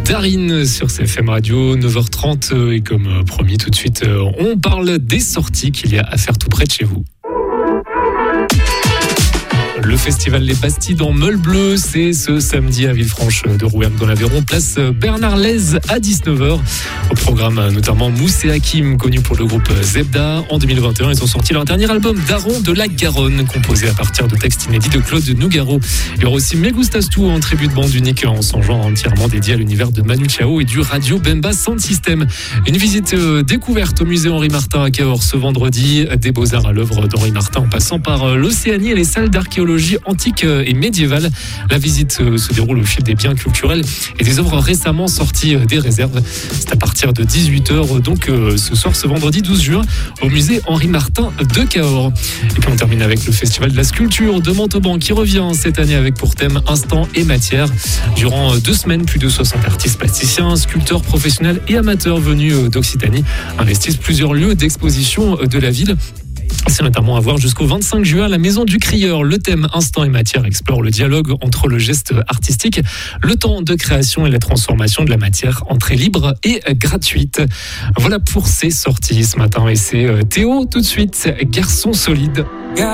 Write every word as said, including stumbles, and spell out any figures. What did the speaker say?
Darin sur C F M Radio, neuf heures trente. Et comme promis, tout de suite, on parle des sorties qu'il y a à faire tout près de chez vous. Le festival Les Bastides en Meule Bleue, c'est ce samedi à Villefranche de Rouergue dans l'Aveyron, place Bernard Lez à dix-neuf heures. Au programme notamment Mousse et Hakim, connus pour le groupe Zebda. En deux mille vingt et un, ils ont sorti leur dernier album Daron de la Garonne, composé à partir de textes inédits de Claude Nougaro. Il y aura aussi Megustastou en tribu de bande unique en son genre entièrement dédié à l'univers de Manu Chao et du Radio Bemba Sound System. Une visite euh, découverte au musée Henri Martin à Cahors ce vendredi, des beaux-arts à l'œuvre d'Henri Martin en passant par euh, l'Océanie et les salles d'archéologie antique et médiévale. La visite se déroule au fil des biens culturels et des œuvres récemment sorties des réserves. C'est à partir de dix-huit heures, donc ce soir, ce vendredi douze juin, au musée Henri Martin de Cahors. Et puis on termine avec le festival de la sculpture de Montauban qui revient cette année avec pour thème instant et matière. Durant deux semaines, plus de soixante artistes plasticiens, sculpteurs professionnels et amateurs venus d'Occitanie investissent plusieurs lieux d'exposition de la ville. C'est notamment à voir jusqu'au vingt-cinq juin à la Maison du Crieur. Le thème Instant et matière explore le dialogue entre le geste artistique, le temps de création et la transformation de la matière, entrée libre et gratuite. Voilà pour ces sorties ce matin. Et c'est Théo tout de suite, Garçon solide.